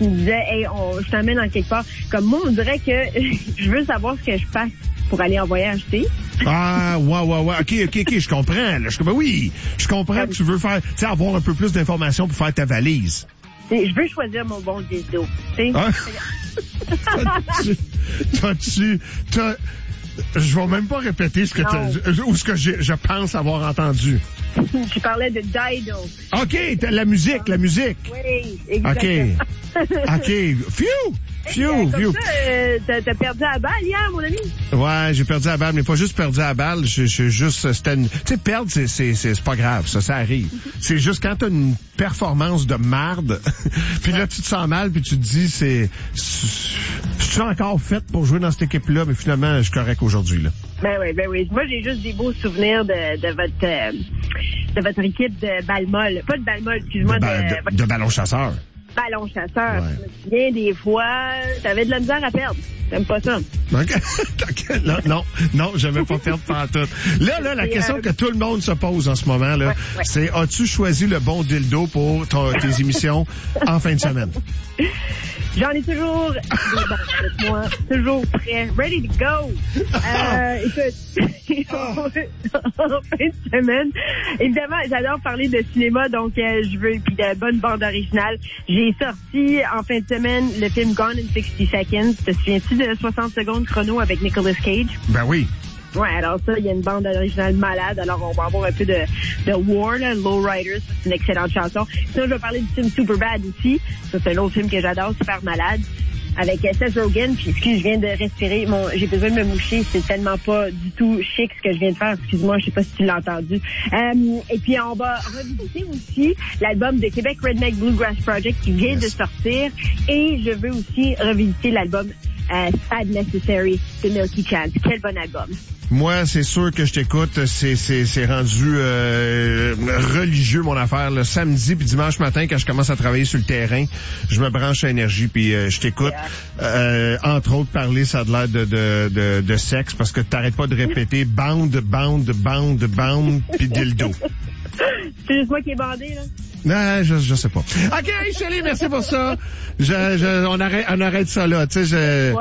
qui me disait, hey, je t'emmène en quelque part. Comme moi, on dirait que je veux savoir ce que je fasse pour aller en voyage, tu sais. Ah, ouais. OK, je comprends. Là. Oui, je comprends que tu veux faire, tu sais, avoir un peu plus d'informations pour faire ta valise. Je veux choisir mon bon dildo, tu sais. Ah. Je vais même pas répéter ce que je pense avoir entendu. Je parlais de Dido. OK, la musique. Oui, exactement. OK. Phew! Comme ça, t'as perdu la balle hier, mon ami? Ouais, j'ai perdu la balle, mais pas juste perdu la balle. Tu sais, perdre, c'est pas grave, ça arrive. C'est juste quand t'as une performance de marde, puis là, tu te sens mal, puis tu te dis, je suis encore faite pour jouer dans cette équipe-là, mais finalement, je suis correct aujourd'hui, là. Ben oui. Moi, j'ai juste des beaux souvenirs de votre équipe de balle molle. Pas de balle molle, excuse-moi. De ballon chasseur. Ballon chasseur. Ouais. Je me souviens des fois, t'avais de la misère à perdre. T'aimes pas ça? Non, j'aimais pas perdre pantoute. Là, la question que tout le monde se pose en ce moment, là, c'est as-tu choisi le bon dildo pour tes émissions en fin de semaine? J'en ai toujours des bons avec moi, toujours prêt, ready to go. Écoute, en fin de semaine, évidemment, j'adore parler de cinéma, donc je veux puis de bonne bande originale. J'ai sorti en fin de semaine le film Gone in 60 Seconds. Te souviens-tu de 60 secondes chrono avec Nicolas Cage? Ben oui. Ouais, alors ça, il y a une bande originale malade. Alors, on va avoir un peu de War, là, Low Riders. C'est une excellente chanson. Sinon, je vais parler du film Superbad aussi. Ça, c'est un autre film que j'adore, super malade. Avec Seth Rogen. Puis, excuse, je viens de respirer. J'ai besoin de me moucher. C'est tellement pas du tout chic ce que je viens de faire. Excuse-moi, je sais pas si tu l'as entendu. Et puis, on va revisiter aussi l'album de Québec Redneck Bluegrass Project qui vient de sortir. Et je veux aussi revisiter l'album Sad Necessary de Milky Chance. Quel bon album. Moi, c'est sûr que je t'écoute. C'est rendu religieux, mon affaire. Le samedi puis dimanche matin, quand je commence à travailler sur le terrain, je me branche à Énergie puis je t'écoute. Entre autres, parler, ça a l'air de sexe parce que t'arrêtes pas de répéter bound, puis dildo. C'est juste moi qui est bandé, là? Non, je sais pas. OK, Shelley, merci pour ça. On arrête ça là, tu sais,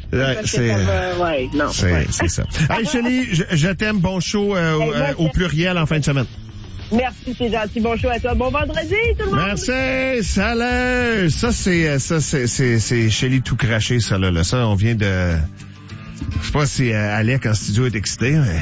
c'est ça. Hey, Shelley, je t'aime, bon show au pluriel en fin de semaine. Merci, c'est gentil. Bon show à toi. Bon vendredi, tout le monde. Merci, salut. Ça, c'est Shelley tout craché, ça, là. Ça, on vient de... Je sais pas si Alec en studio est excité, mais...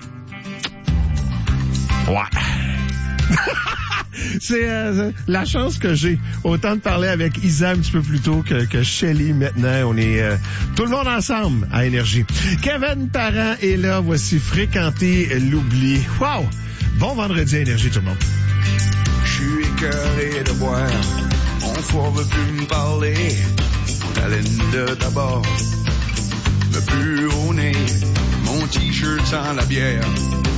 Ouais. C'est la chance que j'ai. Autant de parler avec Isa un petit peu plus tôt que Shelley maintenant. On est tout le monde ensemble à Énergie. Kevin Parent est là. Voici Fréquenter l'oubli. Wow! Bon vendredi à Énergie, tout le monde. Je suis écœuré de boire. Mon foie veut plus me parler. La laine de tabac me pue au nez. Mon t-shirt sans la bière.